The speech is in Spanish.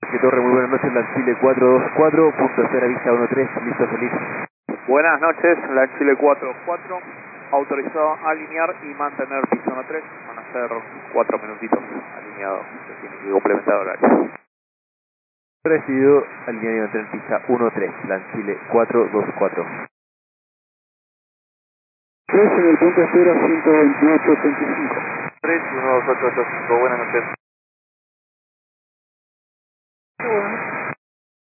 Que Torre, muy buenas noches, la Chile 424, punto de cera, vista 13, listo, feliz. Buenas noches, la Chile 424, autorizado a alinear y mantener pista 13, van a ser 4 minutitos alineados, se tiene que complementar horario. Recibido, alineado y mantener pista 13, la Chile 424. 3 en el punto de cera, 128.85. 3, 1, 2, 8, 8, 5, buenas noches.